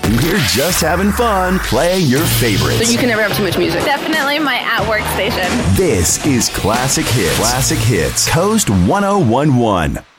We're just having fun playing your favorites. So you can never have too much music. Definitely my at-work station. This is Classic Hits. Classic Hits. Coast 1011.